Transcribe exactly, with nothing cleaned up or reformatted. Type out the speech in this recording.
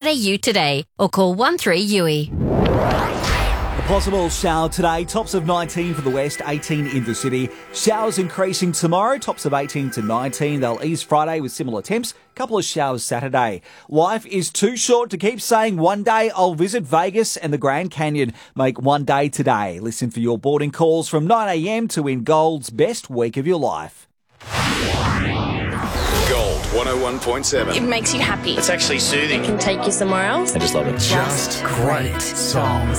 a u today or call one three U E. A possible shower today, tops of nineteen for the west, eighteen in the city. Showers increasing tomorrow, tops of eighteen to nineteen. They'll ease Friday with similar temps. Couple of showers Saturday. Life is too short to keep saying one day I'll visit Vegas and the Grand Canyon. Make one day today. Listen for your boarding calls from nine a m to win Gold's best week of your life. Gold one oh one point seven. It makes you happy. It's actually soothing. It can take you somewhere else. I just love it. Just great songs.